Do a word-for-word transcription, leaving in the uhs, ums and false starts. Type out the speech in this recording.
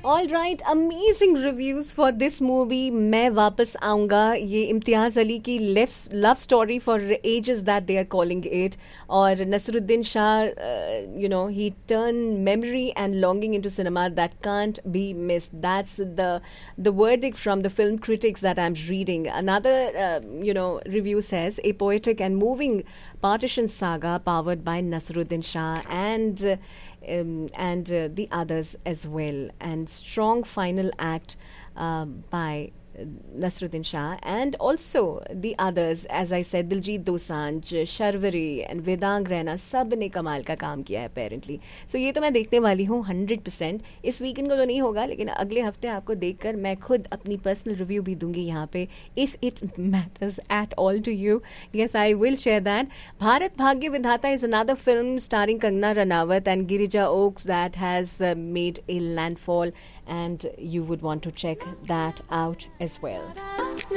All right, amazing reviews for this movie. मैं वापस आऊंगा। ये इम्तियाज अली की love story for ages that they are calling it, और Nasruddin Shah, you know, he turn memory and longing into cinema that can't be missed. That's the the verdict from the film critics that I'm reading. Another, uh, you know, review says a poetic and moving partition saga powered by Nasruddin Shah and uh, um, and uh, the others as well, and strong final act uh, by Nasruddin Shah and also the others, as I said, Diljit Dosanjh, Sharvari and Vedang Raina, सब ने कमाल का काम किया है apparently. So ये तो मैं देखने वाली हूँ हंड्रेड परसेंट. इस वीकेंड को तो नहीं होगा, लेकिन अगले हफ्ते आपको देखकर मैं खुद अपनी पर्सनल रिव्यू भी दूंगी यहाँ पे, if it matters at all to you. Yes, I will share that. Bharat Bhagya Vidhata is another film starring Kangana Ranaut and Girija Oaks that has uh, made a landfall, and you would want to check that out as well.